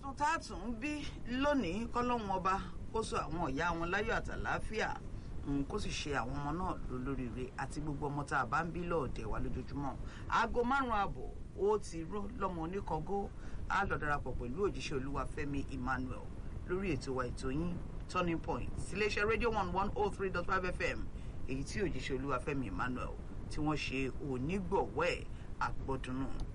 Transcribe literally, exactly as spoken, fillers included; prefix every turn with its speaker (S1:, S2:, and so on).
S1: tuntun tá a tún bí lónìí kọ́lọ́hún ọba kó sọ àwọn ìyá wọn láyọ̀ àtàlàáfíà kó sì ṣe àwọn ọmọ náà lólóríire àti gbogbo ọmọ tá a bá ń bí lọ́ọ̀dẹ̀ wa lójoojúmọ́. aago márùn-ún ààbọ̀ ó ti ró lọ́mọ oníkọ̀gó á lọ darapọ̀ pẹ̀lú òjíṣẹ́ Olúwafẹ́mi Emmanuel lórí ètò wa ètò yín Turning Point iléeṣẹ́ rédíò one one oh three dot five F M èyí tí òjíṣẹ́ Olúwafẹ́mi Emmanuel tí wọ́n ṣe onígbọ̀wọ́ ẹ̀ àgbọ̀dùnú